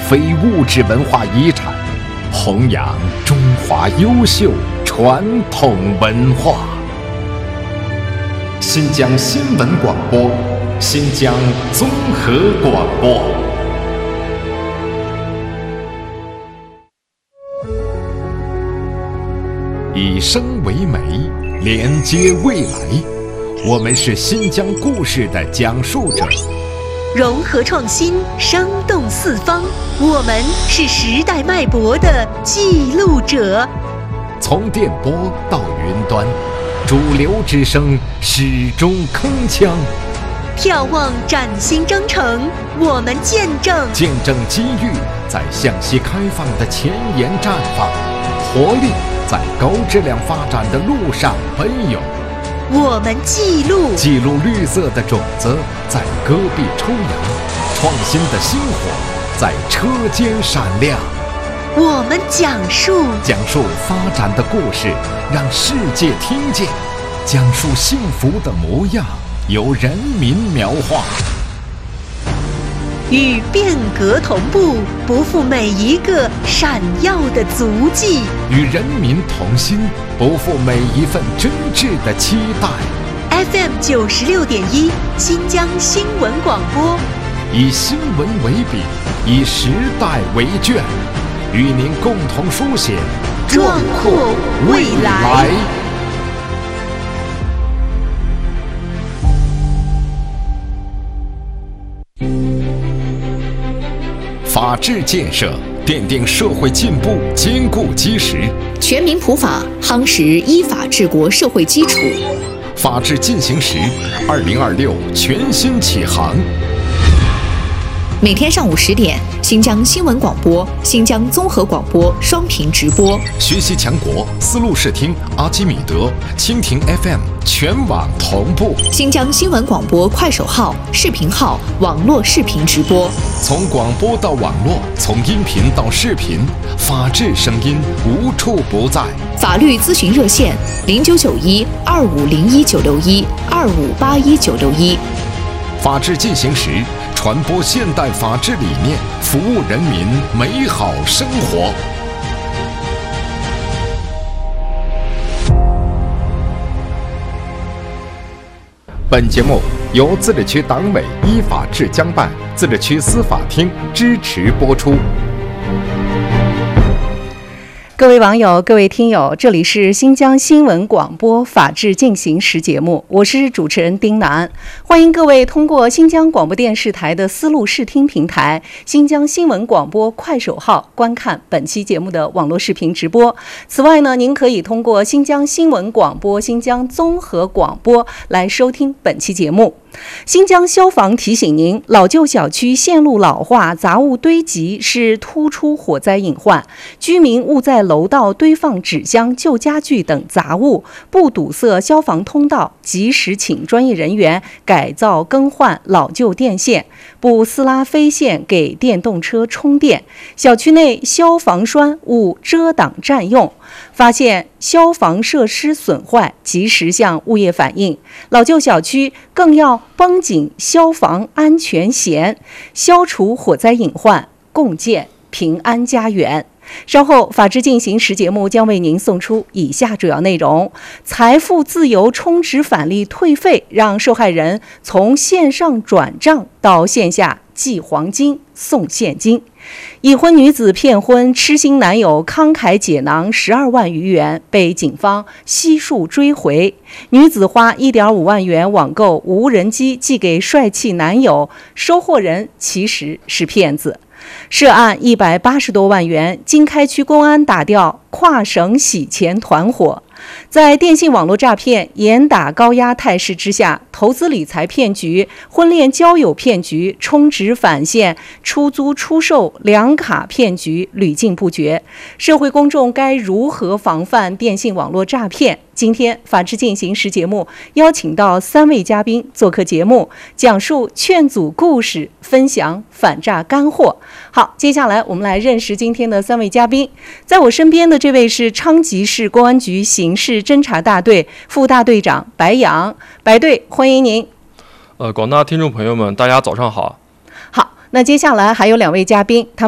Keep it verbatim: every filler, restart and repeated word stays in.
非物质文化遗产，弘扬中华优秀传统文化。新疆新闻广播，新疆综合广播。以声为媒，连接未来。我们是新疆故事的讲述者， 融合创新，生动四方。我们是时代脉搏的记录者。 从电波到云端，主流之声始终铿锵。 眺望崭新征程，我们见证见证机遇在向西开放的前沿绽放，活力在高质量发展的路上奔涌。 我们记录记录绿色的种子在戈壁抽芽，创新的星火在车间闪亮。 我们讲述讲述发展的故事，让世界听见；讲述幸福的模样，由人民描画。 与变革同步，不负每一个闪耀的足迹； 与人民同心，不负每一份真挚的期待。 F M 九十六点一，新疆新闻广播， 以新闻为笔，以时代为卷，与您共同书写壮阔未来。 法治建设奠定社会进步坚固基石， 全民普法夯实依法治国社会基础。 法治进行时，二零二六全新启航。 每天上午十点，新疆新闻广播、新疆综合广播双频直播。 学习强国，丝路视听、阿基米德、蜻蜓 F M 全网同步。 新疆新闻广播快手号、视频号网络视频直播。 从广播到网络，从音频到视频，法治声音无处不在。 法律咨询热线：零九九一二五零一九六一二五八一九六一。 法治进行时，传播现代法治理念，服务人民美好生活。本节目由自治区党委依法治疆办、自治区司法厅支持播出。 各位网友，各位听友，这里是新疆新闻广播法治进行时节目，我是主持人丁楠，欢迎各位通过新疆广播电视台的丝路视听平台、新疆新闻广播快手号观看本期节目的网络视频直播。此外呢，您可以通过新疆新闻广播、新疆综合广播来收听本期节目。新疆消防提醒您，老旧小区线路老化、杂物堆积是突出火灾隐患，居民勿在楼道堆放纸箱、旧家具等杂物，不堵塞消防通道，及时请专业人员改造更换老旧电线，不撕拉飞线给电动车充电。小区内消防栓勿遮挡占用，发现消防设施损坏，及时向物业反映。老旧小区更要绷紧消防安全弦，消除火灾隐患，共建平安家园。稍后法治进行时节目将为您送出以下主要内容：财富自由充值返利退费，让受害人从线上转账到线下寄黄金送现金；已婚女子骗婚，痴心男友慷慨解囊十二万余元，被警方悉数追回；女子花一点五万元网购无人机寄给帅气男友，收货人其实是骗子。涉案一百八十多万元，经开区公安打掉跨省洗钱团伙。在电信网络诈骗严打高压态势之下，投资理财骗局、婚恋交友骗局、充值返现、出租出售两卡骗局屡禁不绝。社会公众该如何防范电信网络诈骗？今天法治进行时节目邀请到三位嘉宾做客节目，讲述劝阻故事，分享反诈干货。好，接下来我们来认识今天的三位嘉宾。在我身边的这位是昌吉市公安局刑事侦查大队副大队长白杨，白队欢迎您。 呃，广大听众朋友们，大家早上好。 好，那接下来还有两位嘉宾，他们